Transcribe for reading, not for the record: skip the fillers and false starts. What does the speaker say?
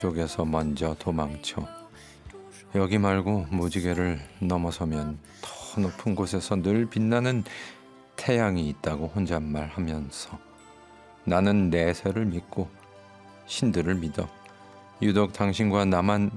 쪽에서 먼저 도망쳐. 여기 말고 무지개를 넘어서면 더 높은 곳에서 늘 빛나는 태양이 있다고 혼잣말하면서 나는 내세를 믿고 신들을 믿어. 유독 당신과 나만